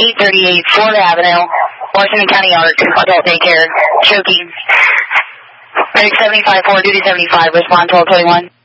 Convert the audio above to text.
838 4th Avenue, Washington County Arc, adult daycare, choking. Medic 75-4, duty 75, respond 1221.